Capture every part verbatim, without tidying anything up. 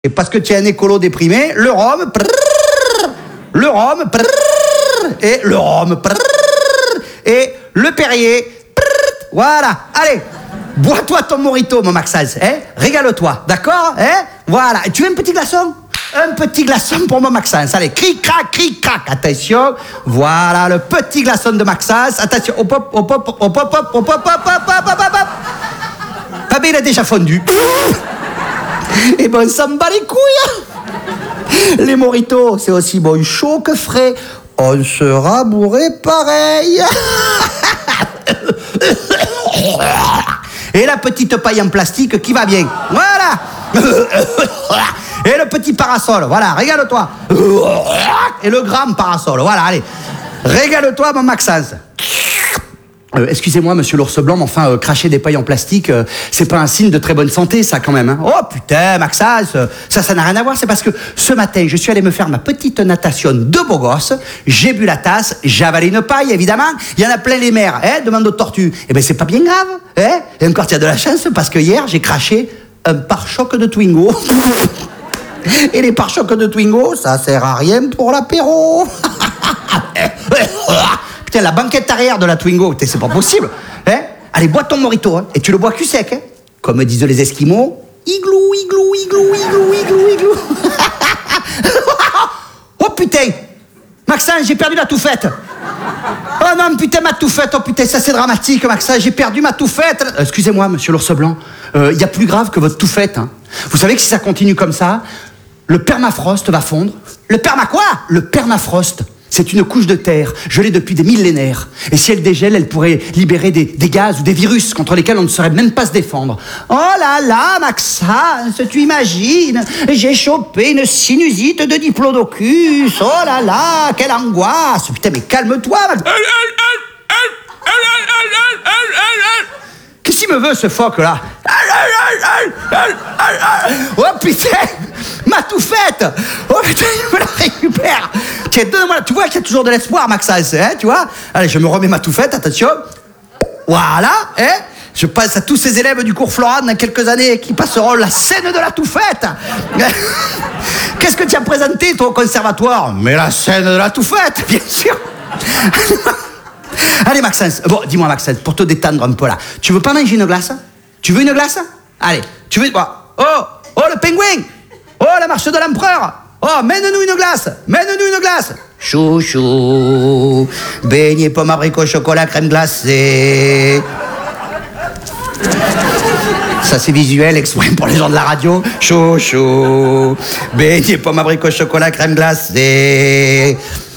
Et parce que tu es un écolo déprimé, le rhum, prrr, le rhum, prrr, et le rhum, prrr, et le Perrier, prrr, voilà, allez, bois-toi ton mojito, mon Maxence, hein, régale-toi, d'accord, hein, voilà, et tu veux un petit glaçon? Un petit glaçon pour mon Maxence, allez, cric-crac, cric-crac, attention, voilà le petit glaçon de Maxence, attention, hop, hop, hop, hop, hop, hop, hop, hop, hop, hop, hop, hop, hop, hop, ah ben il a déjà fondu. Et ben on s'en bat les couilles. Les mojitos, c'est aussi bon chaud que frais. On sera bourré pareil. Et la petite paille en plastique qui va bien. Voilà. Et le petit parasol, voilà, régale-toi. Et le grand parasol, voilà, allez. Régale-toi, mon Maxence. Euh, excusez-moi, monsieur l'ours blanc, mais enfin, euh, cracher des pailles en plastique, euh, c'est pas un signe de très bonne santé, ça, quand même. Hein. Oh, putain, Maxence, euh, ça, ça n'a rien à voir. C'est parce que ce matin, je suis allé me faire ma petite natation de beau gosse, j'ai bu la tasse, j'ai avalé une paille, évidemment. Il y en a plein les mers, hein, demande aux tortues. Eh ben, c'est pas bien grave, hein. Et encore, tu as de la chance, parce que hier, j'ai craché un pare-choc de Twingo. Et les pare-chocs de Twingo, ça sert à rien pour l'apéro. Putain, la banquette arrière de la Twingo, c'est pas possible. Hein? Allez, bois ton mojito, hein, et tu le bois cul sec. Hein? Comme disent les Esquimaux, igloo, igloo, igloo, igloo, igloo, igloo. Oh putain, Maxence, j'ai perdu la touffette. Oh non, putain, ma touffette, oh putain, ça c'est dramatique, Maxence, j'ai perdu ma touffette. Euh, excusez-moi, monsieur l'ours blanc, il euh, y a plus grave que votre touffette. Hein. Vous savez que si ça continue comme ça, le permafrost va fondre. Le perma quoi? Le permafrost. C'est une couche de terre, gelée depuis des millénaires. Et si elle dégèle, elle pourrait libérer des, des gaz ou des virus contre lesquels on ne saurait même pas se défendre. Oh là là, Maxence, tu imagines? J'ai chopé une sinusite de diplodocus. Oh là là, quelle angoisse. Putain, mais calme-toi, Max. Qu'est-ce qu'il me veut, ce phoque-là? Oh putain, ma touffette. Oh putain, je me la récupère. Tiens, donne-moi, tu vois qu'il y a toujours de l'espoir, Maxence, hein, tu vois? Allez, je me remets ma touffette, attention. Voilà, hein. Je passe à tous ces élèves du cours Florent dans quelques années qui passeront la scène de la touffette. Qu'est-ce que tu as présenté, toi, au conservatoire? Mais la scène de la touffette, bien sûr. Allez, Maxence, bon, dis-moi, Maxence, pour te détendre un peu là, tu veux pas manger une glace? Tu veux une glace? Allez, tu veux... Oh, oh, le pingouin. Oh, la marche de l'empereur. Oh, mène-nous une glace. Mène-nous une glace. Chouchou, beignet, pomme, abricot, chocolat, crème glacée. Ça, c'est visuel, exprès pour les gens de la radio. Chouchou, beignet, pomme, abricot, chocolat, crème glacée.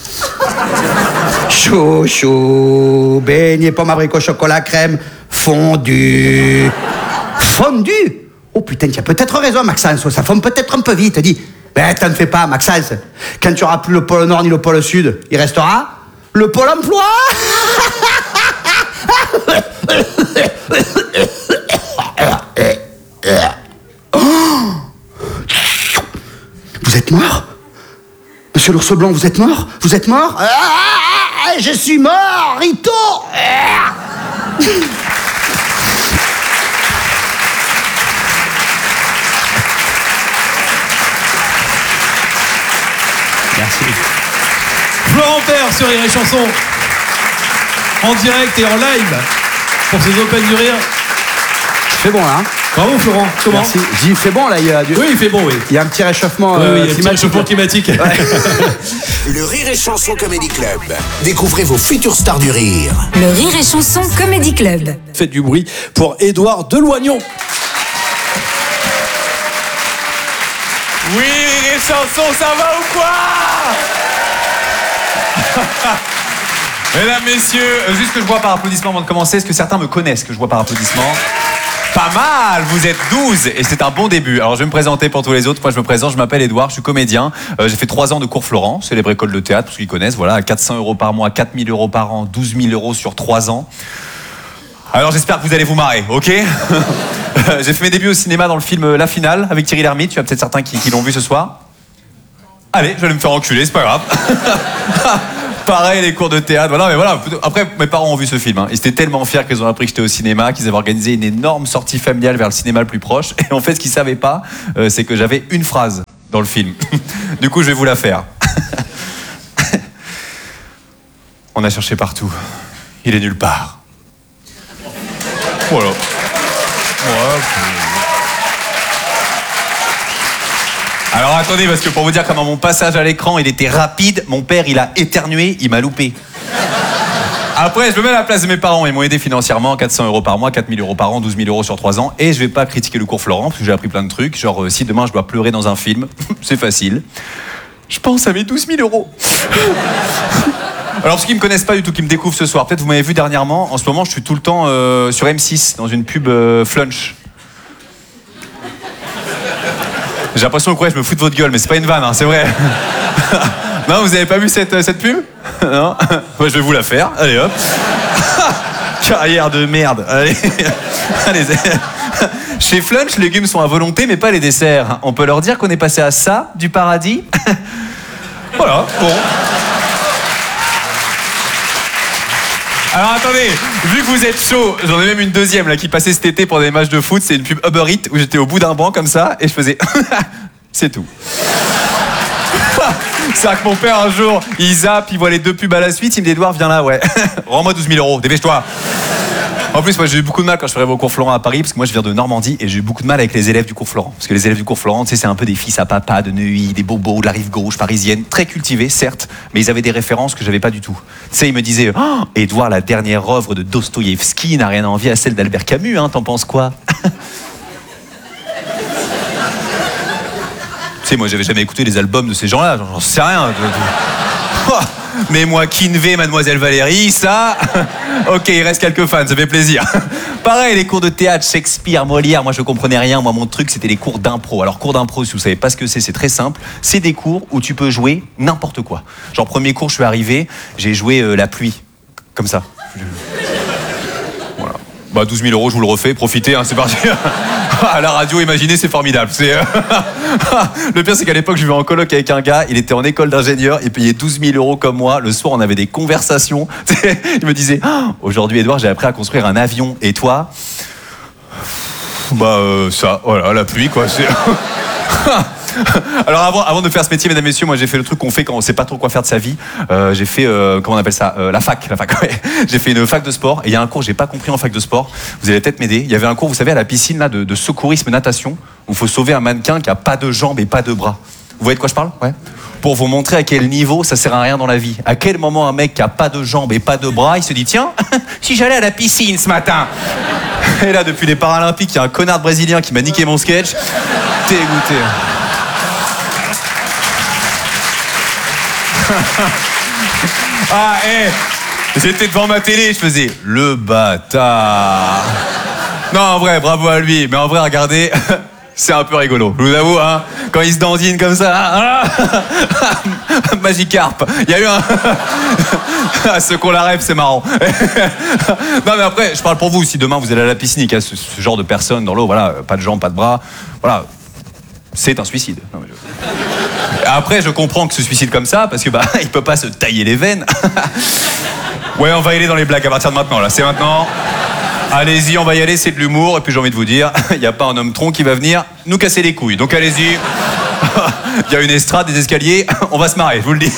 Chouchou, beignet, pomme, abricot, chocolat, crème, fondu. Fondu? Oh putain, tu as peut-être raison, Maxence, ça fonde peut-être un peu vite, dis. Ben, t'en fais pas, Maxence. Quand tu n'auras plus le pôle Nord ni le pôle Sud, il restera le pôle emploi. Vous êtes mort? Monsieur l'ours blanc, vous êtes mort? Vous êtes mort? Ah, je suis mort, Rito. Merci. Florent Père sur Rire et Chanson, en direct et en live pour ces Open du Rire. C'est bon là, hein? Bravo Florent, comment? Merci. J'y fait bon là, il y a du... Oui, il fait bon, oui. Il y a un petit réchauffement, oui, euh, oui, il y a un petit réchauffement climatique. Ouais. Le Rire et Chanson Comedy Club. Découvrez vos futures stars du rire. Le Rire et Chanson Comedy Club. Faites du bruit pour Édouard Deloignon. Oui, Rire et Chanson, ça va ou quoi? Mesdames, messieurs, euh, juste que je vois par applaudissement avant de commencer, est-ce que certains me connaissent que je vois par applaudissement? Pas mal, vous êtes douze et c'est un bon début. Alors je vais me présenter pour tous les autres. Moi je me présente, je m'appelle Édouard, je suis comédien. Euh, j'ai fait trois ans de cours Florent, célèbre école de théâtre, pour ceux qui connaissent. Voilà, quatre cents euros par mois, quatre mille euros par an, douze mille euros sur trois ans. Alors j'espère que vous allez vous marrer, ok? J'ai fait mes débuts au cinéma dans le film La Finale avec Thierry Lhermitte. Tu as peut-être certains qui, qui l'ont vu ce soir. Allez, je vais me faire enculer, c'est pas grave. Pareil, les cours de théâtre. Voilà, mais voilà. Après, mes parents ont vu ce film. Hein. Ils étaient tellement fiers qu'ils ont appris que j'étais au cinéma, qu'ils avaient organisé une énorme sortie familiale vers le cinéma le plus proche. Et en fait, ce qu'ils savaient pas, euh, c'est que j'avais une phrase dans le film. Du coup, je vais vous la faire. On a cherché partout. Il est nulle part. Voilà. Ouais. Alors attendez, parce que pour vous dire comment mon passage à l'écran, il était rapide, mon père, il a éternué, il m'a loupé. Après, je me mets à la place de mes parents. Ils m'ont aidé financièrement, quatre cents euros par mois, quatre mille euros par an, douze mille euros sur trois ans. Et je vais pas critiquer le cours Florent, parce que j'ai appris plein de trucs. Genre, euh, si demain je dois pleurer dans un film, c'est facile. Je pense à mes douze mille euros. Alors, ceux qui me connaissent pas du tout, qui me découvrent ce soir, peut-être vous m'avez vu dernièrement, en ce moment, je suis tout le temps euh, sur M six, dans une pub euh, Flunch. J'ai l'impression que ouais, je me fous de votre gueule, mais c'est pas une vanne, hein, c'est vrai. Non, vous avez pas vu cette, cette pub? Non. Moi, je vais vous la faire. Allez, hop. Carrière de merde. Allez. Allez. Chez Flunch, les légumes sont à volonté, mais pas les desserts. On peut leur dire qu'on est passé à ça, du paradis. Voilà, bon. Alors attendez, vu que vous êtes chaud, j'en ai même une deuxième là qui passait cet été pour des matchs de foot. C'est une pub Uber Eats où j'étais au bout d'un banc comme ça et je faisais c'est tout. C'est vrai que mon père un jour, il zappe, il voit les deux pubs à la suite, il me dit Edouard, viens là, ouais. Rends-moi douze mille euros, dépêche-toi. En plus, moi j'ai eu beaucoup de mal quand je suis arrivé au cours Florent à Paris, parce que moi je viens de Normandie et j'ai eu beaucoup de mal avec les élèves du cours Florent. Parce que les élèves du cours Florent, tu sais, c'est un peu des fils à papa, de Neuilly, des bobos, de la rive gauche parisienne, très cultivés, certes, mais ils avaient des références que j'avais pas du tout. Tu sais, ils me disaient oh, Edouard, la dernière œuvre de Dostoïevski n'a rien à envier à celle d'Albert Camus, hein, t'en penses quoi? Tu sais, moi j'avais jamais écouté les albums de ces gens-là, j'en sais rien. Mais moi, Kinvey, Mademoiselle Valérie, ça... Ok, il reste quelques fans, ça fait plaisir. Pareil, les cours de théâtre, Shakespeare, Molière, moi je comprenais rien. Moi, mon truc, c'était les cours d'impro. Alors, cours d'impro, si vous savez pas ce que c'est, c'est très simple. C'est des cours où tu peux jouer n'importe quoi. Genre, premier cours, je suis arrivé, j'ai joué euh, la pluie. Comme ça. Voilà. Bah, douze mille euros, je vous le refais, profitez, hein, c'est parti. À la radio, imaginez, c'est formidable. C'est... Le pire, c'est qu'à l'époque, je vivais en coloc avec un gars, il était en école d'ingénieur, il payait douze mille euros comme moi. Le soir, on avait des conversations. Il me disait oh, aujourd'hui, Edouard, j'ai appris à construire un avion. Et toi? Bah, euh, ça, voilà, la pluie, quoi. C'est... Alors avant, avant de faire ce métier, mesdames et messieurs, moi j'ai fait le truc qu'on fait quand on sait pas trop quoi faire de sa vie. Euh, j'ai fait, euh, comment on appelle ça, euh, la fac, la fac. Ouais. J'ai fait une fac de sport et il y a un cours que j'ai pas compris en fac de sport. Vous allez peut-être m'aider. Il y avait un cours, vous savez, à la piscine là de, de secourisme natation où il faut sauver un mannequin qui a pas de jambes et pas de bras. Vous voyez de quoi je parle? Ouais. Pour vous montrer à quel niveau ça sert à rien dans la vie. À quel moment un mec qui a pas de jambes et pas de bras, il se dit tiens, si j'allais à la piscine ce matin. Et là, depuis les Paralympiques, il y a un connard brésilien qui m'a niqué mon sketch. Dégoûté. Ah, hé, hey, j'étais devant ma télé, je faisais le bâtard. Non, en vrai, bravo à lui. Mais en vrai, regardez, c'est un peu rigolo. Je vous avoue, hein, quand il se dandine comme ça. Ah, Magikarp. Il y a eu un. Ceux qu'on la rêve, c'est marrant. Non, mais après, je parle pour vous. Si demain vous allez à la piscine et qu'il y a ce, ce genre de personnes dans l'eau, voilà, pas de jambes, pas de bras, voilà, c'est un suicide. Non, mais je... Après, je comprends que se suicide comme ça, parce que bah, il peut pas se tailler les veines. Ouais, on va y aller dans les blagues à partir de maintenant, là. C'est maintenant. Allez-y, on va y aller, c'est de l'humour. Et puis j'ai envie de vous dire, il n'y a pas un homme tronc qui va venir nous casser les couilles. Donc allez-y. Il y a une estrade, des escaliers, on va se marrer, je vous le dis.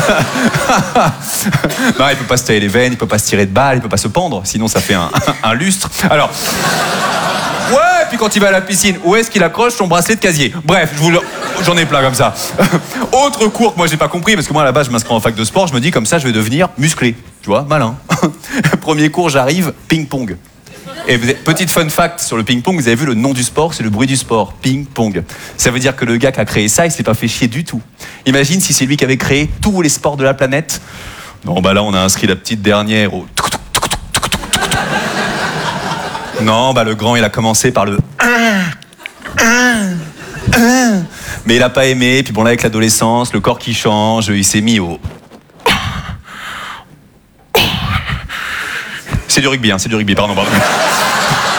Non, il peut pas se tailler les veines, il peut pas se tirer de balles, il peut pas se pendre, sinon ça fait un, un lustre. Alors... Ouais, puis quand il va à la piscine, où est-ce qu'il accroche son bracelet de casier? Bref, je vous le... j'en ai plein comme ça. Autre cours que moi j'ai pas compris, parce que moi à la base je m'inscris en fac de sport, je me dis comme ça je vais devenir musclé. Tu vois, malin. Premier cours, j'arrive, ping-pong. Et vous avez... petite fun fact sur le ping-pong, vous avez vu le nom du sport, c'est le bruit du sport, ping-pong. Ça veut dire que le gars qui a créé ça, il s'est pas fait chier du tout. Imagine si c'est lui qui avait créé tous les sports de la planète. Non, bah là on a inscrit la petite dernière au... Non, bah le grand, il a commencé par le mais il a pas aimé, puis bon là avec l'adolescence, le corps qui change, il s'est mis au... C'est du rugby, hein, c'est du rugby, pardon, pardon.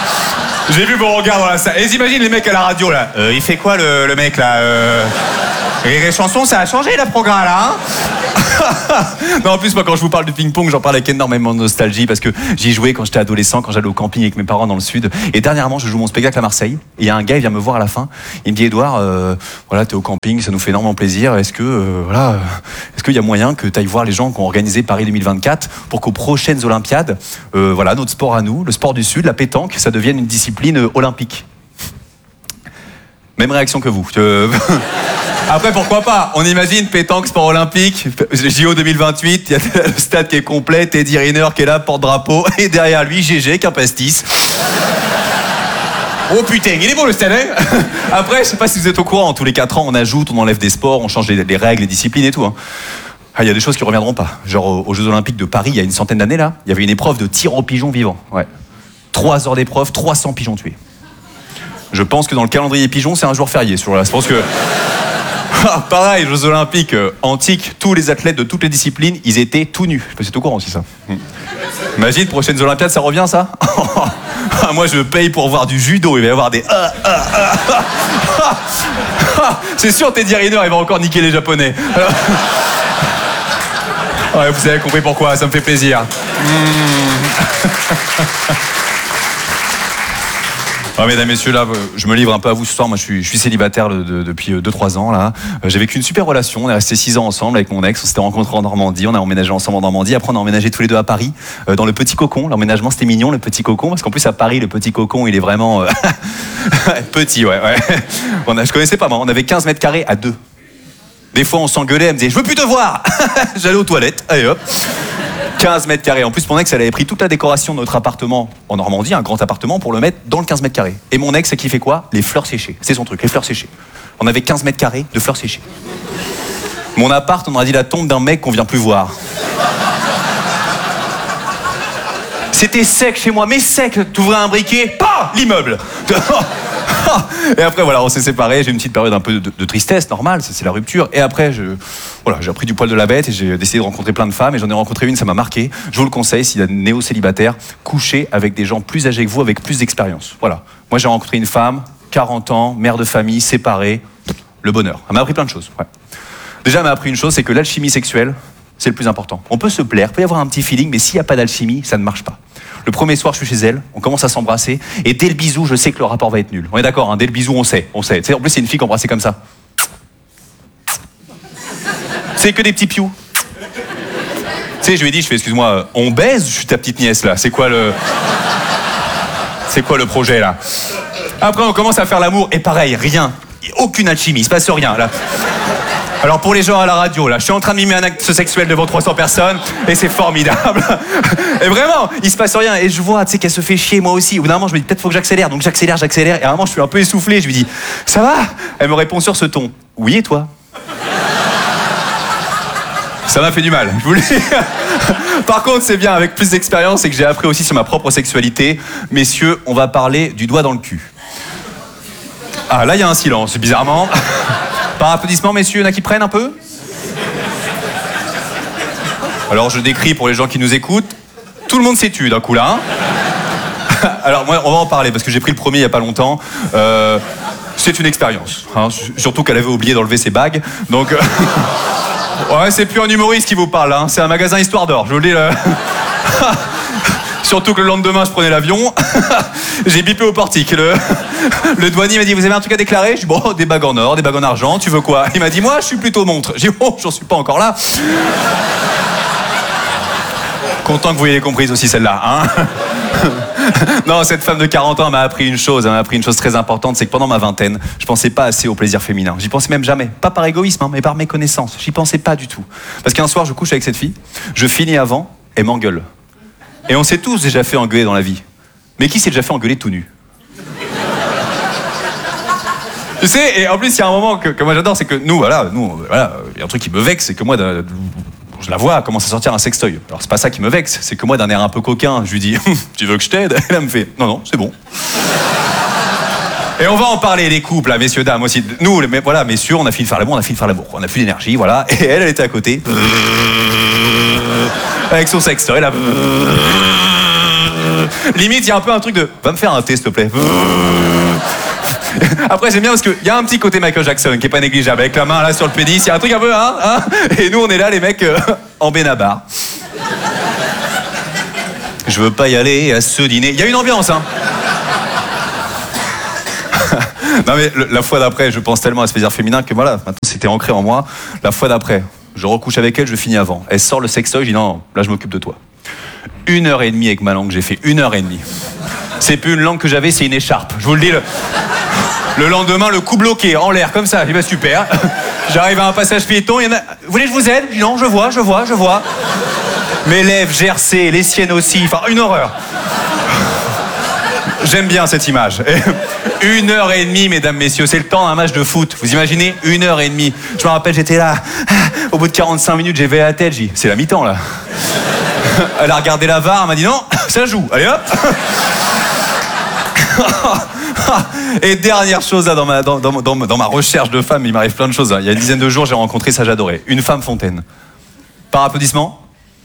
J'ai vu vos regards dans la salle. Et ils imaginent les mecs à la radio là. Euh, il fait quoi le, le mec là euh... Et les chansons, ça a changé la programme là, hein. Non, en plus, moi, quand je vous parle de ping-pong, j'en parle avec énormément de nostalgie parce que j'y jouais quand j'étais adolescent, quand j'allais au camping avec mes parents dans le sud. Et dernièrement, je joue mon spectacle à Marseille. Et il y a un gars, il vient me voir à la fin. Il me dit, Edouard, euh, voilà, t'es au camping, ça nous fait énormément plaisir. Est-ce que, euh, voilà, est-ce qu'il y a moyen que t'ailles voir les gens qui ont organisé Paris deux mille vingt-quatre pour qu'aux prochaines Olympiades, euh, voilà, notre sport à nous, le sport du Sud, la pétanque, ça devienne une discipline euh, olympique. Même réaction que vous. Euh... Après, pourquoi pas? On imagine pétanque, sport olympique, J O deux mille vingt-huit, il y a le stade qui est complet, Teddy Riner qui est là, porte-drapeau, et derrière lui, G G, qu'un pastis. Oh putain, il est beau le stade, hein. Après, je sais pas si vous êtes au courant, tous les quatre ans, on ajoute, on enlève des sports, on change les, les règles, les disciplines et tout. Hein. Ah, il y a des choses qui reviendront pas. Genre aux, aux Jeux Olympiques de Paris, il y a une centaine d'années, là, il y avait une épreuve de tir au pigeon vivant. Ouais. Trois heures d'épreuve, trois cents pigeons tués. Je pense que dans le calendrier pigeon, c'est un jour férié. Sur là. Je pense que... Ah, pareil, Jeux Olympiques euh, antiques, tous les athlètes de toutes les disciplines, ils étaient tout nus. Je sais pas si c'est au courant aussi, ça. Imagine, prochaines Olympiades, ça revient, ça. Moi, je paye pour voir du judo. Il va y avoir des... Ah, ah, ah, ah. C'est sûr, Teddy Riner, il va encore niquer les Japonais. Alors... Ouais, vous avez compris pourquoi, ça me fait plaisir. Mmh. Ah, mesdames, messieurs, là, je me livre un peu à vous ce soir. Moi, je suis, je suis célibataire de, de, depuis deux trois ans, là. J'ai vécu une super relation. On est resté six ans ensemble avec mon ex. On s'était rencontrés en Normandie. On a emménagé ensemble en Normandie. Après, on a emménagé tous les deux à Paris, euh, dans le Petit Cocon. L'emménagement, c'était mignon, le Petit Cocon. Parce qu'en plus, à Paris, le Petit Cocon, il est vraiment... Euh... petit, ouais, ouais. On a, je connaissais pas, moi. On avait quinze mètres carrés à deux. Des fois, on s'engueulait. Elle me disait, je veux plus te voir. J'allais aux toilettes. Allez, hop. quinze mètres carrés. En plus, mon ex, elle avait pris toute la décoration de notre appartement en Normandie, un grand appartement, pour le mettre dans le quinze mètres carrés. Et mon ex, qui fait quoi? Les fleurs séchées. C'est son truc, les fleurs séchées. On avait quinze mètres carrés de fleurs séchées. Mon appart, on aurait dit la tombe d'un mec qu'on vient plus voir. C'était sec chez moi, mais sec. T'ouvrais un briquet, pas l'immeuble. Et après, voilà, on s'est séparés. J'ai eu une petite période un peu de, de tristesse, normale, c'est, c'est la rupture. Et après, je, voilà, j'ai pris du poil de la bête et j'ai décidé de rencontrer plein de femmes. Et j'en ai rencontré une, ça m'a marqué. Je vous le conseille, s'il y a néo-célibataire, couchez avec des gens plus âgés que vous, avec plus d'expérience. Voilà. Moi, j'ai rencontré une femme, quarante ans, mère de famille, séparée. Le bonheur. Elle m'a appris plein de choses. Ouais. Déjà, elle m'a appris une chose, c'est que l'alchimie sexuelle, c'est le plus important. On peut se plaire, il peut y avoir un petit feeling, mais s'il n'y a pas d'alchimie, ça ne marche pas. Le premier soir, je suis chez elle, on commence à s'embrasser, et dès le bisou, je sais que le rapport va être nul. On est d'accord, hein, dès le bisou, on sait, on sait. Tu sais, en plus, c'est une fille qui embrassait comme ça. C'est que des petits pious. Tu sais, je lui ai dit, je fais, excuse-moi, on baise, je suis ta petite nièce, là. C'est quoi le... C'est quoi le projet, là? Après, on commence à faire l'amour, et pareil, rien. Aucune alchimie, il se passe rien, là. Alors pour les gens à la radio, là, je suis en train de mimer un acte sexuel devant trois cents personnes et c'est formidable. Et vraiment, il se passe rien. Et je vois, tu sais, qu'elle se fait chier, moi aussi. Au bout d'un moment, je me dis, peut-être faut que j'accélère. Donc j'accélère, j'accélère. Et à un moment, je suis un peu essoufflé. Je lui dis, ça va? Elle me répond sur ce ton, oui, et toi? Ça m'a fait du mal, je vous le dis. Par contre, c'est bien, avec plus d'expérience et que j'ai appris aussi sur ma propre sexualité. Messieurs, on va parler du doigt dans le cul. Ah, là, il y a un silence, bizarrement. Par applaudissement, messieurs, il y en a qui prennent un peu? Alors, je décris pour les gens qui nous écoutent. Tout le monde s'est tu d'un coup, là. Hein. Alors, moi, on va en parler, parce que j'ai pris le premier il n'y a pas longtemps. Euh, c'est une expérience. Hein, surtout qu'elle avait oublié d'enlever ses bagues. Donc... Euh... Ouais, c'est plus un humoriste qui vous parle, hein. C'est un magasin Histoire d'Or, je vous le dis. Là. Surtout que le lendemain, je prenais l'avion. J'ai bipé au portique. Le, le douanier m'a dit, vous avez un truc à déclarer? Je dis, bon, des bagues en or, des bagues en argent, tu veux quoi? Il m'a dit, moi, je suis plutôt montre. J'ai dit, oh, j'en suis pas encore là. Content que vous ayez compris aussi celle-là, hein. Non, cette femme de quarante ans m'a appris une chose, elle m'a appris une chose très importante, c'est que pendant ma vingtaine, je pensais pas assez au plaisir féminin. J'y pensais même jamais. Pas par égoïsme, hein, mais par méconnaissance. J'y pensais pas du tout. Parce qu'un soir, je couche avec cette fille, je finis avant, elle m'engueule. Et on s'est tous déjà fait engueuler dans la vie. Mais qui s'est déjà fait engueuler tout nu? Tu sais, et en plus, il y a un moment que, que moi j'adore, c'est que nous, voilà, nous, voilà, il y a un truc qui me vexe, c'est que moi, de, de, je la vois, elle commence à sortir un sextoy. Alors c'est pas ça qui me vexe, c'est que moi, d'un air un peu coquin, je lui dis, tu veux que je t'aide? Elle me fait, non, non, c'est bon. Et on va en parler, les couples, là, messieurs, dames aussi. Nous, les, voilà, messieurs, on a fini de faire l'amour, on a fini de faire l'amour, on a plus d'énergie, voilà. Et elle, elle était à côté. Avec son sextoy, là. Limite, il y a un peu un truc de, va me faire un thé, s'il te plaît. Après, j'aime bien parce qu'il y a un petit côté Michael Jackson qui est pas négligeable, avec la main là sur le pénis, il y a un truc un peu, hein, hein. Et nous, on est là, les mecs, euh, en Benabar. Je veux pas y aller à ce dîner. Il y a une ambiance, hein. Non mais le, la fois d'après, je pense tellement à ce plaisir féminin que voilà, maintenant c'était ancré en moi. La fois d'après, je recouche avec elle, je finis avant. Elle sort le sextoy, je dis non, là je m'occupe de toi. Une heure et demie avec ma langue, j'ai fait une heure et demie. C'est plus une langue que j'avais, c'est une écharpe. Je vous le dis, le, le lendemain, le cou bloqué, en l'air, comme ça. Je dis bah super. J'arrive à un passage piéton, il y en a... Vous voulez que je vous aide? Je dis non, je vois, je vois, je vois. Mes lèvres gercées, les siennes aussi, enfin une horreur. J'aime bien cette image. Une heure et demie, mesdames, messieurs, c'est le temps d'un match de foot. Vous imaginez? Une heure et demie. Je me rappelle, j'étais là. Au bout de quarante-cinq minutes, j'ai veillé la tête. J'ai dit, c'est la mi-temps, là. Elle a regardé la V A R, elle m'a dit, non, ça joue. Allez, hop. Et dernière chose, là, dans ma, dans, dans, dans, dans ma recherche de femme, il m'arrive plein de choses. Là. Il y a une dizaine de jours, j'ai rencontré ça, j'adorais. Une femme fontaine. Par applaudissement.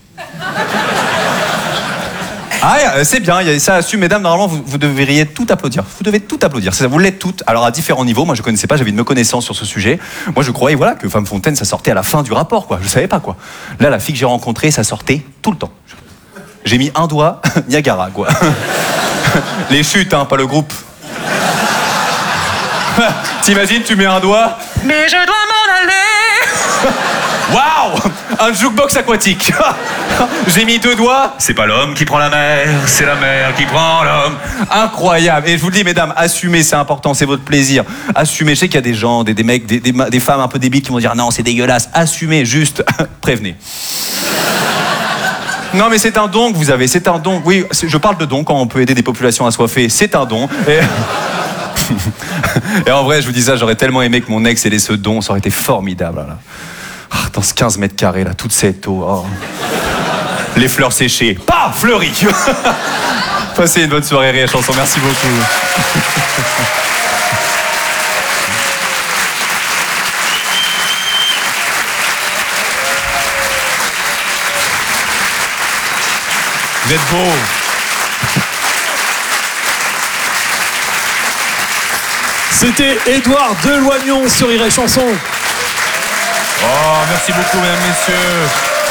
Ah, c'est bien, ça assume, mesdames, normalement, vous, vous devriez tout applaudir. Vous devez tout applaudir, ça, vous l'êtes toutes, alors à différents niveaux. Moi, je connaissais pas, j'avais une connaissance sur ce sujet. Moi, je croyais, voilà, que Femme Fontaine, ça sortait à la fin du rapport, quoi. Je savais pas, quoi. Là, la fille que j'ai rencontrée, ça sortait tout le temps. J'ai mis un doigt, Niagara, quoi. Les chutes, hein, pas le groupe. T'imagines, tu mets un doigt, mais je dois m'en aller. Waouh! Un jukebox aquatique. J'ai mis deux doigts. C'est pas l'homme qui prend la mer, c'est la mer qui prend l'homme. Incroyable. Et je vous le dis, mesdames, assumez, c'est important, c'est votre plaisir. Assumez. Je sais qu'il y a des gens, des, des mecs, des, des, des femmes un peu débiles qui vont dire non, c'est dégueulasse. Assumez, juste prévenez. Non, mais c'est un don que vous avez, c'est un don. Oui, je parle de don quand on peut aider des populations assoiffées. C'est un don. Et... Et en vrai, je vous dis ça, j'aurais tellement aimé que mon ex ait ce don, ça aurait été formidable. Là. Oh, dans ce quinze mètres carrés, là, toute cette eau. Oh. Les fleurs séchées. Pas fleuries. Passez une bonne soirée, Rire et Chanson. Merci beaucoup. Vous êtes beau. C'était Édouard Deloignon sur Rire et Chanson. Oh, merci beaucoup, mesdames, messieurs.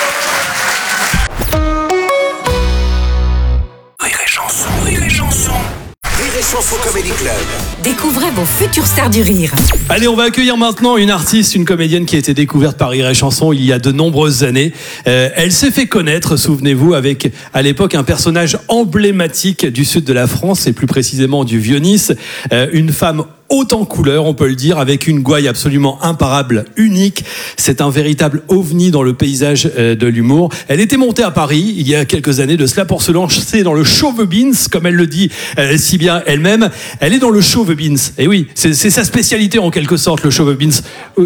Rire et Chanson, Rire et Chanson. Rire et Chanson Comedy Club. Découvrez vos futures stars du rire. Allez, on va accueillir maintenant une artiste, une comédienne qui a été découverte par Rire et Chanson il y a de nombreuses années. Euh, elle s'est fait connaître, souvenez-vous, avec à l'époque un personnage emblématique du sud de la France et plus précisément du Vieux-Nice, euh, une femme haute en couleur, on peut le dire, avec une gouaille absolument imparable, unique. C'est un véritable ovni dans le paysage de l'humour. Elle était montée à Paris il y a quelques années de cela pour se lancer dans le show The Beans, comme elle le dit euh, si bien elle-même. Elle est dans le show The Beans. Et oui, c'est, c'est sa spécialité en quelque sorte, le show The Beans. Oui.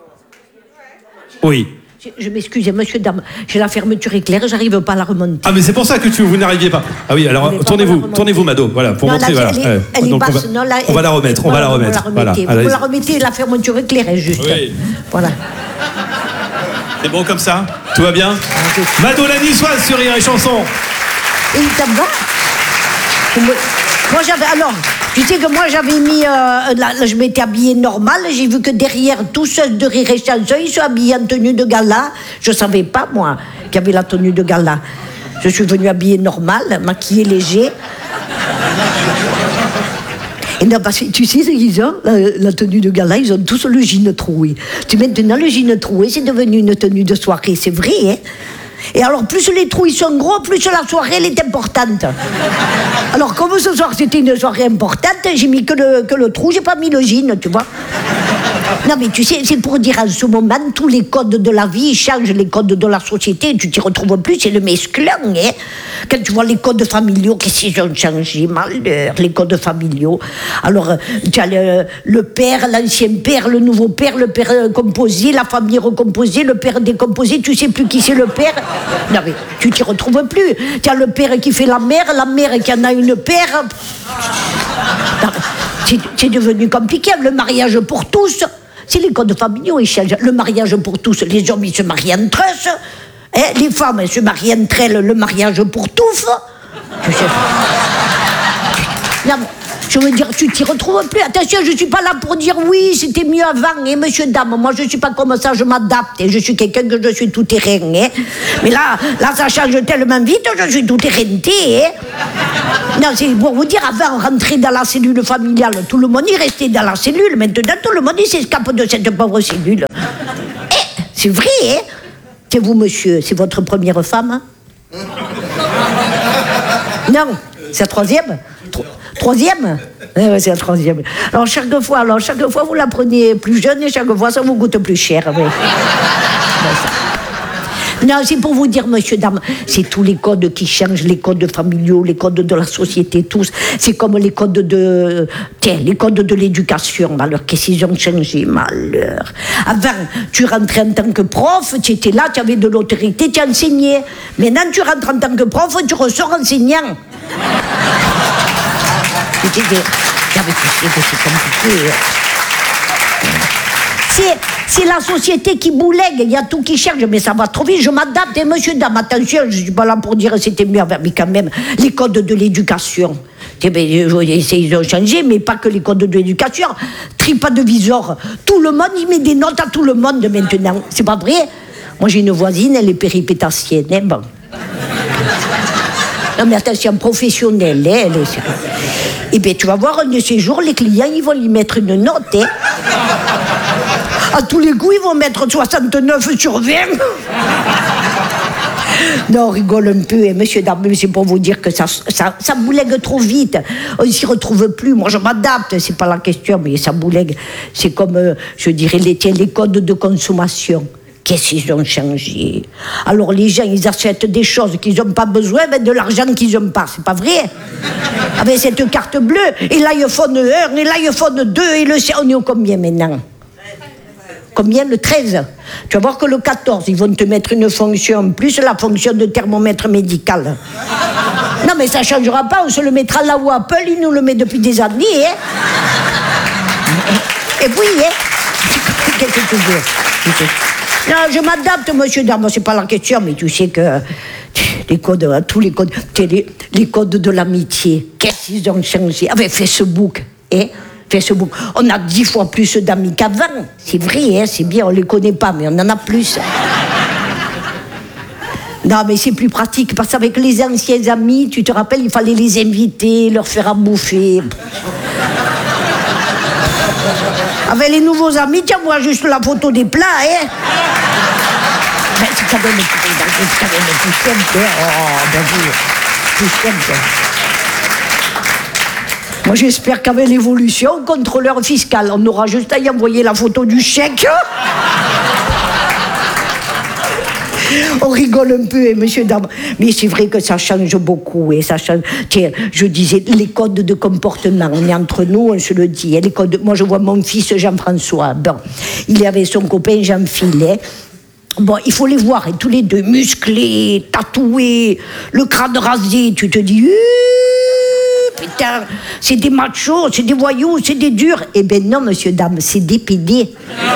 Oui. Je, je m'excuse, monsieur, dame, j'ai la fermeture éclair, j'arrive pas à la remonter. Ah, mais c'est pour ça que tu, vous n'arriviez pas. Ah oui, alors tournez-vous, tournez-vous, Mado, voilà, pour non, montrer, là, voilà. Elle est, elle est Donc, basse, on va, non, là, on va la remettre, on va la remettre. Vous la remettez, voilà, vous la remettez, la fermeture éclair est juste. Oui. Voilà. C'est bon comme ça? Tout va bien? Mado la niçoise sur Rire et Chanson. Et il t'en va? Moi j'avais, alors, tu sais que moi j'avais mis, euh, là, là, je m'étais habillée normal, j'ai vu que derrière tous ceux de Rire et Chanson, ils sont habillés en tenue de gala. Je savais pas, moi, qu'il y avait la tenue de gala. Je suis venue habillée normal, maquillée léger. Et non, parce que tu sais ce qu'ils ont, la, la tenue de gala, ils ont tous le jean troué. Tu maintenant, le jean troué, c'est devenu une tenue de soirée, c'est vrai, hein? Et alors, plus les trous ils sont gros, plus la soirée elle est importante. Alors, comme ce soir c'était une soirée importante, j'ai mis que le, que le trou, j'ai pas mis le jean, tu vois. Non, mais tu sais, c'est pour dire en ce moment, tous les codes de la vie changent, les codes de la société, tu t'y retrouves plus, c'est le mesclun, hein. Quand tu vois les codes familiaux, qu'est-ce qu'ils ont changé, malheur, les codes familiaux. Alors, tu as le, le père, l'ancien père, le nouveau père, le père composé, la famille recomposée, le père décomposé, tu sais plus qui c'est le père. Non, mais tu t'y retrouves plus. Tu as le père qui fait la mère, la mère qui en a une père. Non, c'est, c'est devenu compliqué, le mariage pour tous. C'est les codes familiaux, ils changent. Le mariage pour tous, les hommes, ils se marient entre eux. Hein, les femmes, elles se marient entre elles, le mariage pour tous. Tu sais. Non, Je veux dire, tu t'y retrouves plus. Attention, je suis pas là pour dire oui, c'était mieux avant, hein, monsieur, dame. Moi, je suis pas comme ça, je m'adapte. Et je suis quelqu'un que je suis tout terrain. Hein. Mais là, là, ça change tellement vite, je suis tout terrainté. Hein. Non, c'est pour vous dire, avant, rentrer dans la cellule familiale, tout le monde y restait dans la cellule. Maintenant, tout le monde il s'escape de cette pauvre cellule. Eh, c'est vrai, hein. C'est vous, monsieur, c'est votre première femme, hein? Non, c'est la troisième. Tro- troisième oui, c'est la troisième. Alors chaque fois, alors chaque fois vous la prenez plus jeune et chaque fois ça vous coûte plus cher. Oui. Non, c'est pour vous dire, monsieur, dame, c'est tous les codes qui changent, les codes familiaux, les codes de la société, tous. C'est comme les codes de, tiens, les codes de l'éducation. Alors, qu'est-ce qu'ils ont changé, malheur. Avant, tu rentrais en tant que prof, tu étais là, tu avais de l'autorité, tu enseignais. Maintenant, tu rentres en tant que prof, tu ressors enseignant. C'est, c'est compliqué. C'est, c'est la société qui boulègue, il y a tout qui cherche, mais ça va trop vite, je m'adapte, et monsieur, dame, attention, je ne suis pas là pour dire que c'était mieux, mais quand même, les codes de l'éducation, ils ont changé, mais pas que les codes de l'éducation, TripAdvisor, tout le monde, il met des notes à tout le monde maintenant, c'est pas vrai? Moi j'ai une voisine, elle est péripétassienne, hein, bon. Non mais attention, professionnelle, hein, elle est... Eh bien, tu vas voir, un de ces jours, les clients, ils vont lui mettre une note, hein. À tous les coups, ils vont mettre soixante-neuf sur vingt. Non, on rigole un peu, hein, monsieur, dame, mais c'est pour vous dire que ça, ça, ça boulègue trop vite. On ne s'y retrouve plus. Moi, je m'adapte, c'est pas la question, mais ça boulègue. C'est comme, euh, je dirais, les, tiens, les codes de consommation. Qu'est-ce qu'ils ont changé? Alors les gens, ils achètent des choses qu'ils n'ont pas besoin, mais de l'argent qu'ils n'ont pas. C'est pas vrai? Avec cette carte bleue, et l'iPhone un, et l'iPhone deux, et le... On est au combien maintenant? Combien? Le treize. Tu vas voir que le quatorze, ils vont te mettre une fonction en plus, la fonction de thermomètre médical. Non mais ça ne changera pas, on se le mettra là où Apple, il nous le met depuis des années. Hein. Et puis, hein. Qu'est-ce que tu veux? Non, je m'adapte, monsieur, dame, c'est pas la question, mais tu sais que les codes, tous les codes, les, les codes de l'amitié, qu'est-ce qu'ils ont changé? Avec Facebook, hein? Facebook, on a dix fois plus d'amis qu'avant. C'est vrai, hein, c'est bien, on les connaît pas, mais on en a plus. Non, mais c'est plus pratique, parce qu'avec les anciens amis, tu te rappelles, il fallait les inviter, leur faire à bouffer. Avec les nouveaux amis, tiens, moi, juste la photo des plats, hein. Ben, c'est quand même, c'est quand même plus simple, hein. Oh, ben oui, plus simple. Moi, j'espère qu'avec l'évolution, contrôleur fiscal, on aura juste à y envoyer la photo du chèque. On rigole un peu, hein, monsieur, dame. Mais c'est vrai que ça change beaucoup. Et ça change. Tiens, je disais, les codes de comportement, on est entre nous, on se le dit. Les codes... Moi, je vois mon fils Jean-François. Bon, il est avec son copain Jean-Phil. Bon, il faut les voir, hein, tous les deux, musclés, tatoués, le crâne rasé. Tu te dis, putain, c'est des machos, c'est des voyous, c'est des durs. Eh ben non, monsieur, dame, c'est des pédés.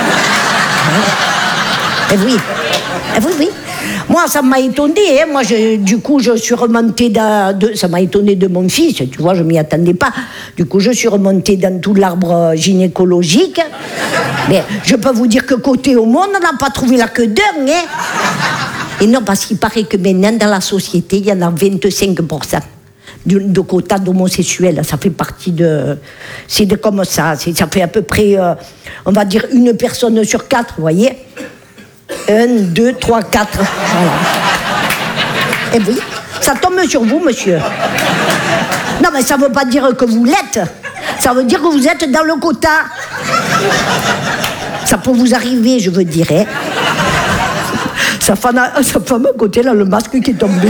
Eh oui, eh oui, oui. Moi, ça m'a étonné. Hein. Moi, je, du coup, je suis remontée dans... De, ça m'a étonné de mon fils. Tu vois, je m'y attendais pas. Du coup, je suis remontée dans tout l'arbre gynécologique. Mais je peux vous dire que côté au monde, on n'a pas trouvé la queue d'un. Hein. Et non, parce qu'il paraît que maintenant, dans la société, il y en a vingt-cinq pour cent de, de quotas d'homosexuels. Ça fait partie de... C'est de comme ça. C'est, ça fait à peu près, euh, on va dire, une personne sur quatre, vous voyez. Un, deux, trois, quatre. Voilà. Et oui, ça tombe sur vous, monsieur. Non, mais ça ne veut pas dire que vous l'êtes. Ça veut dire que vous êtes dans le quota. Ça peut vous arriver, je veux dire. Hein. Sa femme, à, sa femme à côté, là, le masque qui est tombé.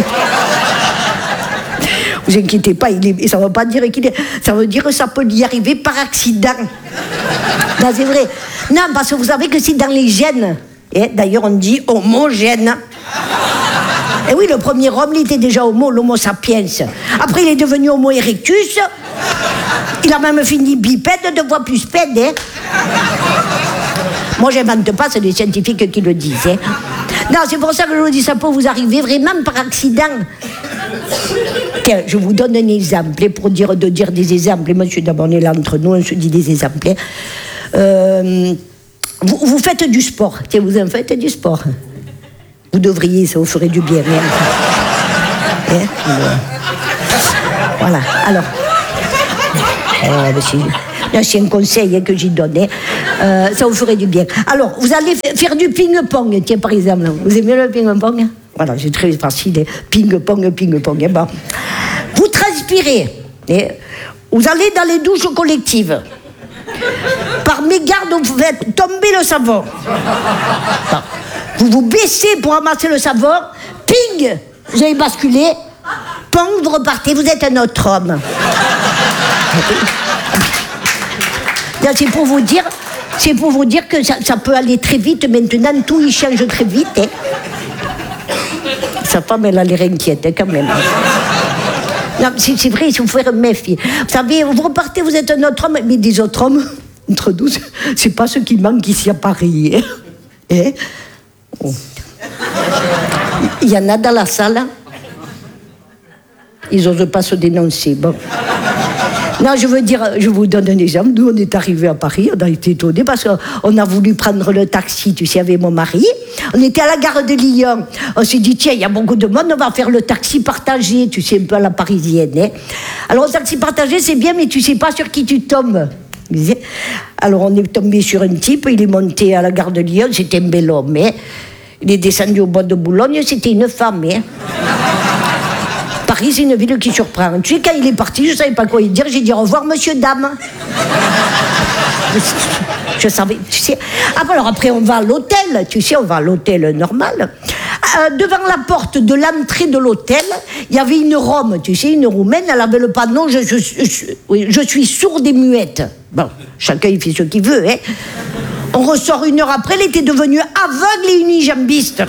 Vous inquiétez pas, il est, ça ne veut pas dire qu'il est... Ça veut dire que ça peut y arriver par accident. Non, c'est vrai. Non, parce que vous savez que c'est dans les gènes. Et d'ailleurs, on dit homogène. Et oui, le premier homme, il était déjà homo, l'homo sapiens. Après, il est devenu homo erectus. Il a même fini bipède, deux fois plus pède. Hein. Moi, je n'invente pas, c'est les scientifiques qui le disent. Hein. Non, c'est pour ça que je vous dis, ça peut vous arriver vraiment par accident. Tiens, je vous donne un exemple pour dire, de dire des exemples. Monsieur, d'abord, on est là entre nous, on se dit des exemples. Euh, vous, vous faites du sport. Tiens, vous en faites du sport. Vous devriez, ça vous ferait du bien. Hein? Hein? Voilà, alors. Euh, c'est un conseil que j'y donne. Euh, ça vous ferait du bien. Alors, vous allez faire du ping-pong, tiens, par exemple. Vous aimez le ping-pong? Voilà, c'est très facile. Ping-pong, ping-pong. Bon. Vous transpirez. Et vous allez dans les douches collectives. Par mégarde, vous faites tomber le savon. Bon. Vous vous baissez pour ramasser le savon. Ping! Vous avez basculé. Pong, vous repartez. Vous êtes un autre homme. C'est pour vous dire, c'est pour vous dire que ça, ça peut aller très vite. Maintenant, tout il change très vite. Hein. Sa femme, elle a l'air inquiète hein, quand même. Non, c'est, c'est vrai, il faut faire méfier. Vous savez, vous repartez, vous êtes un autre homme, mais des autres hommes, entre nous, c'est pas ce qui manque ici à Paris. Hein. Hein? Oh. Il y en a dans la salle. Ils n'osent pas se dénoncer. Bon. Non, je veux dire, je vous donne un exemple. Nous, on est arrivés à Paris, on a été étonnés parce qu'on a voulu prendre le taxi, tu sais, avec mon mari. On était à la gare de Lyon. On s'est dit, tiens, il y a beaucoup de monde, on va faire le taxi partagé, tu sais, un peu à la parisienne. Hein. Alors, le taxi partagé, c'est bien, mais tu sais pas sur qui tu tombes. Alors, on est tombé sur un type, il est monté à la gare de Lyon, c'était un bel homme. Hein. Il est descendu au bois de Boulogne, c'était une femme. Hein. Paris, c'est une ville qui surprend. Tu sais, quand il est parti, je ne savais pas quoi lui dire. J'ai dit au revoir, monsieur, dame. Je savais, tu sais. Ah, alors après, on va à l'hôtel. Tu sais, on va à l'hôtel normal. Euh, devant la porte de l'entrée de l'hôtel, il y avait une Rome, tu sais, une Roumaine. Elle avait le panneau je, je, je, oui, je suis sourde et muette. Bon, chacun, il fait ce qu'il veut, hein. On ressort une heure après, elle était devenue aveugle et unijambiste.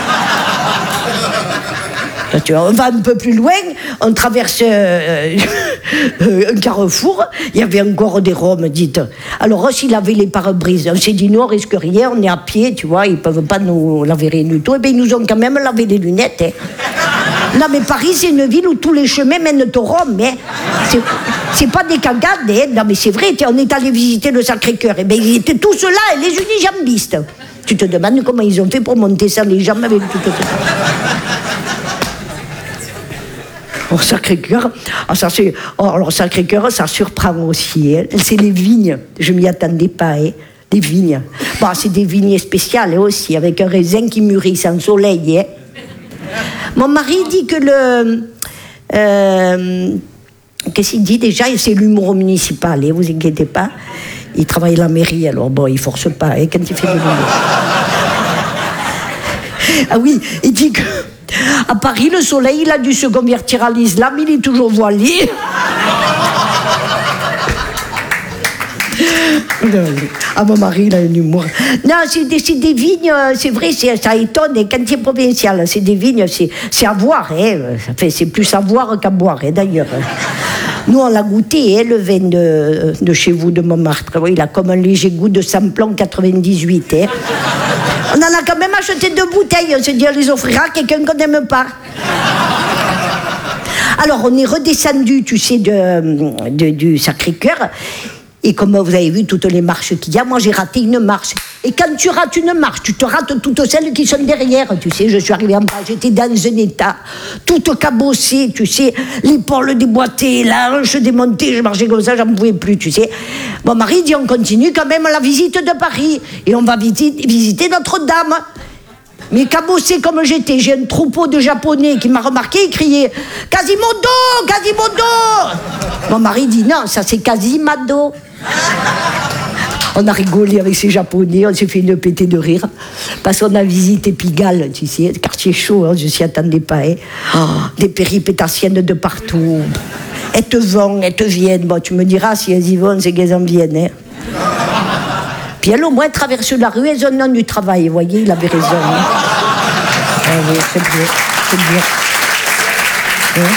Tu vois, on va un peu plus loin, on traverse euh, un carrefour, il y avait encore des Roms, dites. Alors, s'il avait les pare-brises, on s'est dit, nous, on risque rien, on est à pied, tu vois, ils ne peuvent pas nous laver rien du tout. Et bien, ils nous ont quand même lavé les lunettes. Hein. Non, mais Paris, c'est une ville où tous les chemins mènent au Rhum. Hein. C'est, c'est pas des cagades. Hein. Non, mais c'est vrai, on est allé visiter le Sacré-Cœur. Et bien, ils étaient tous là, les unijambistes. Tu te demandes comment ils ont fait pour monter ça, les jambes avec tout ça. Au Sacré-Cœur, ah, ça, c'est, oh, alors Sacré-Cœur, ça surprend aussi. Hein. C'est les vignes, je ne m'y attendais pas. Hein. Les vignes. Bon, c'est des vignes spéciales aussi, avec un raisin qui mûrit sans soleil. Hein. Mon mari dit que le... Euh, qu'est-ce qu'il dit déjà? C'est l'humour municipal, ne hein, vous inquiétez pas. Il travaille à la mairie, alors bon, il ne force pas hein, quand il fait de l'humour. Ah oui, il dit que... À Paris, le soleil, il a dû se convertir à l'islam, il est toujours voilé. Ah, mon mari, il a un humour. Non, c'est des, c'est des vignes, c'est vrai, c'est, ça étonne, et quand c'est provincial, c'est des vignes, c'est, c'est à boire, hein. Ça fait, c'est plus à boire qu'à boire, hein, d'ailleurs. Nous, on l'a goûté, hein, le vin de, de chez vous, de Montmartre. Oui, il a comme un léger goût de Samplon quatre-vingt-dix-huit. Hein. On en a quand même acheté deux bouteilles. On se dit, on les offrira à quelqu'un qu'on n'aime pas. Alors, on est redescendu, tu sais, de, de, du Sacré-Cœur. Et comme vous avez vu toutes les marches qu'il y a, moi j'ai raté une marche. Et quand tu rates une marche, tu te rates toutes celles qui sont derrière. Tu sais, je suis arrivée en bas, j'étais dans un état, toute cabossée, tu sais, l'épaule déboîtée, la hanche démontée, je marchais comme ça, j'en pouvais plus, tu sais. Mon mari dit, on continue quand même la visite de Paris. Et on va visiter, visiter Notre-Dame. Mais cabossé comme j'étais, j'ai un troupeau de Japonais qui m'a remarqué et criait « Quasimodo, Quasimodo !» Mon mari dit « Non, ça c'est Quasimado !» On a rigolé avec ces Japonais, on s'est fait une pétée de rire. Parce qu'on a visité Pigalle, tu sais, quartier chaud, hein, je ne s'y attendais pas. Hein. Oh, des péripétassiennes de partout. Elles te vont, elles te viennent. Bon, tu me diras, si elles y vont, c'est qu'elles en viennent. Hein. Puis elles, au moins, traversent la rue, elles ont le nom du travail. Vous voyez, il avait raison. Hein. Ah oui, c'est bien, c'est bien. Hein?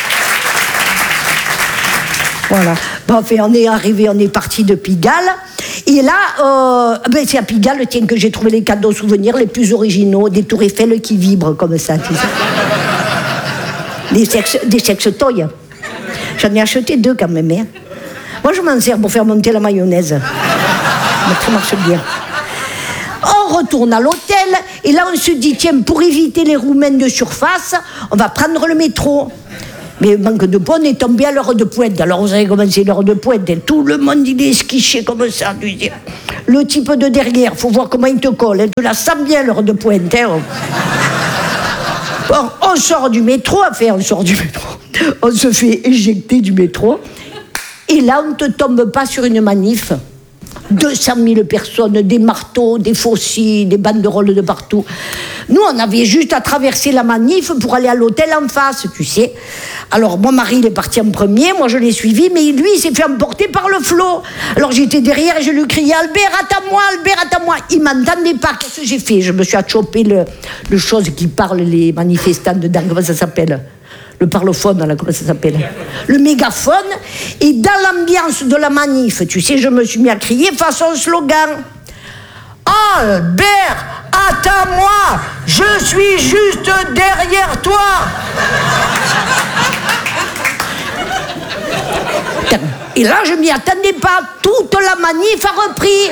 Voilà. Bon, enfin, on est arrivé, on est parti de Pigalle. Et là, euh, ben, c'est à Pigalle, tiens, que j'ai trouvé les cadeaux souvenirs les plus originaux, des tours Eiffel qui vibrent comme ça, tu sais. Des sex, des sextoys. J'en ai acheté deux quand même. Hein. Moi, je m'en sers pour faire monter la mayonnaise. Ça marche bien. On retourne à l'hôtel et là, on se dit, tiens, pour éviter les Roumains de surface, on va prendre le métro. Mais manque de peau, on est tombé à l'heure de pointe. Alors, vous savez comment c'est l'heure de pointe. Hein. Tout le monde, il est esquiché comme ça. Le type de derrière, il faut voir comment il te colle. Hein. Tu la sens bien, l'heure de pointe. Hein. Bon, on sort du métro, enfin, on sort du métro. On se fait éjecter du métro. Et là, on ne te tombe pas sur une manif. deux cent mille personnes, des marteaux, des faucilles, des banderoles de partout. Nous, on avait juste à traverser la manif pour aller à l'hôtel en face, tu sais. Alors, mon mari, il est parti en premier, moi, je l'ai suivi, mais lui, il s'est fait emporter par le flot. Alors, j'étais derrière et je lui criais « Albert, attends-moi, Albert, attends-moi !» Il ne m'entendait pas. Qu'est-ce que j'ai fait? Je me suis chopé le, le chose qui parle les manifestants dedans, comment ça s'appelle? Le parlophone, là, comment ça s'appelle? Le mégaphone. Et dans l'ambiance de la manif, tu sais, je me suis mis à crier façon slogan. Albert, attends-moi, je suis juste derrière toi. Et là, je m'y attendais pas. Toute la manif a repris.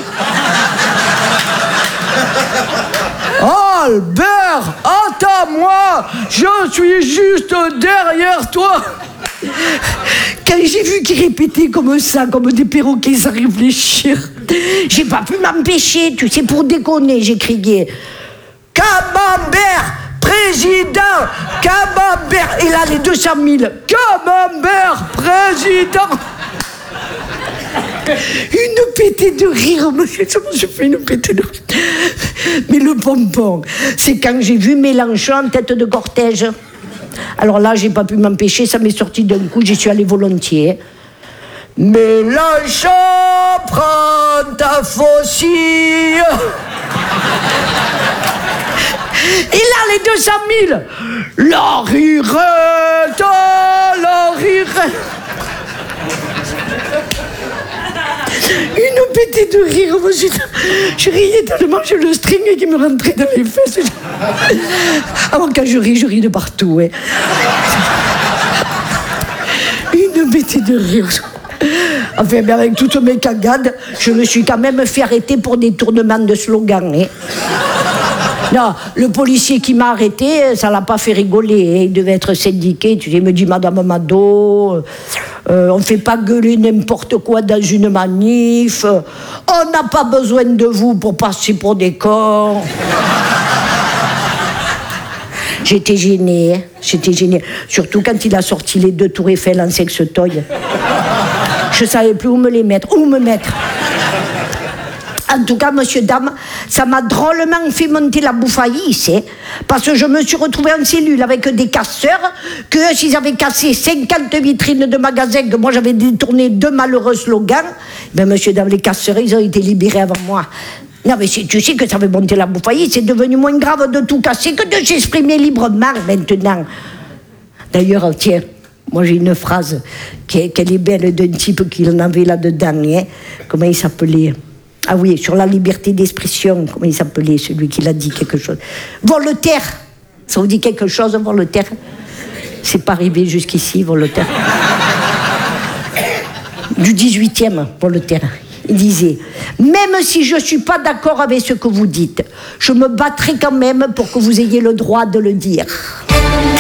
Albert, attends-moi, je suis juste derrière toi. Quand j'ai vu qu'ils répétaient comme ça, comme des perroquets sans réfléchir, j'ai pas pu m'empêcher, tu sais, pour déconner, j'ai crié « Camembert, président, Camembert !» Et là, les deux cent mille « Camembert, président !» Une pétée de rire, monsieur, ça m'a fait une pétée de rire. Mais le pompon, c'est quand j'ai vu Mélenchon en tête de cortège. Alors là, j'ai pas pu m'empêcher, ça m'est sorti d'un coup, j'y suis allée volontiers. Mélenchon, prends ta faucille. Et là, les deux cent mille, la rirette, la rirette. Une pétée de rire, moi, je, je riais tellement, j'ai le string qui me rentrait dans les fesses. Alors quand je ris, je ris de partout. Hein. Une pétée de rire. Enfin, mais avec toutes mes cagades, je me suis quand même fait arrêter pour détournement de slogan. Hein. Non, le policier qui m'a arrêté, ça l'a pas fait rigoler. Hein. Il devait être syndiqué. Tu sais, il me dit, Madame Mado, euh, on fait pas gueuler n'importe quoi dans une manif. On n'a pas besoin de vous pour passer pour des cons. J'étais gênée, hein. J'étais gênée. Surtout quand il a sorti les deux tours Eiffel en sextoy. Je savais plus où me les mettre, où me mettre. En tout cas, monsieur, dame, ça m'a drôlement fait monter la bouffaïs, hein, parce que je me suis retrouvée en cellule avec des casseurs, que s'ils avaient cassé cinquante vitrines de magasins, que moi j'avais détourné deux malheureux slogans, ben monsieur, dame, les casseurs, ils ont été libérés avant moi. Non, mais tu sais que ça fait monter la bouffaïs, c'est devenu moins grave de tout casser que de s'exprimer librement maintenant. D'ailleurs, tiens, moi j'ai une phrase qui est, qu'elle est belle d'un type qui en avait là-dedans, hein. Comment il s'appelait? Ah oui, sur la liberté d'expression, comment il s'appelait, celui qui l'a dit quelque chose. Voltaire, ça vous dit quelque chose, Voltaire? C'est pas arrivé jusqu'ici, Voltaire. Du dix-huitième, Voltaire. Il disait, même si je ne suis pas d'accord avec ce que vous dites, je me battrai quand même pour que vous ayez le droit de le dire.